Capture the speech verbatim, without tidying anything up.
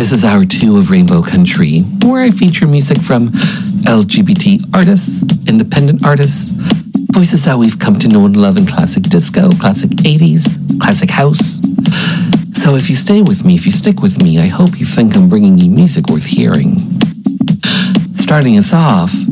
This is hour two of Rainbow Country, where I feature music from L G B T artists, independent artists, voices that we've come to know and love in classic disco, classic eighties, classic house. So if you stay with me, if you stick with me, I hope you think I'm bringing you music worth hearing. Starting us off,